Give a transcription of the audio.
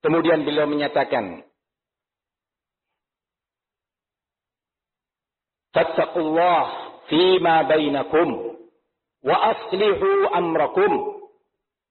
Kemudian beliau menyatakan, fattaqullah fima bainakum wa aslihu amrakum